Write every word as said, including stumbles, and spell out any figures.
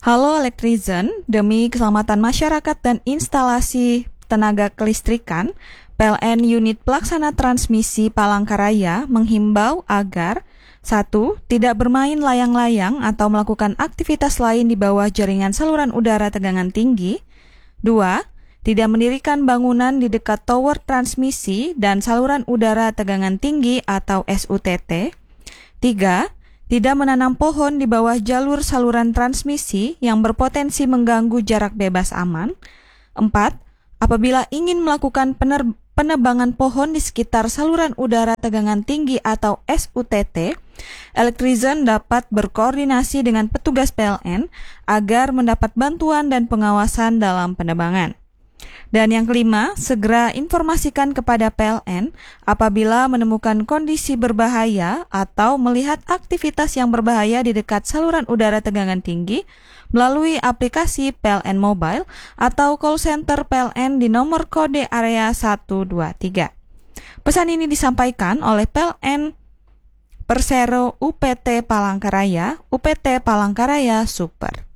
Halo Elektrizen, demi keselamatan masyarakat dan instalasi tenaga kelistrikan, P L N Unit Pelaksana Transmisi Palangkaraya menghimbau agar satu. Tidak bermain layang-layang atau melakukan aktivitas lain di bawah jaringan saluran udara tegangan tinggi. Dua. Tidak mendirikan bangunan di dekat tower transmisi dan saluran udara tegangan tinggi atau S U T T. Tiga. Tidak menanam pohon di bawah jalur saluran transmisi yang berpotensi mengganggu jarak bebas aman. Empat. Apabila ingin melakukan pener- penebangan pohon di sekitar saluran udara tegangan tinggi atau S U T T, Elektrizen dapat berkoordinasi dengan petugas P L N agar mendapat bantuan dan pengawasan dalam penebangan. Dan yang kelima, segera informasikan kepada P L N apabila menemukan kondisi berbahaya atau melihat aktivitas yang berbahaya di dekat saluran udara tegangan tinggi melalui aplikasi P L N Mobile atau call center P L N di nomor kode area satu dua tiga. Pesan ini disampaikan oleh P L N Persero U P T Palangkaraya, U P T Palangkaraya Super.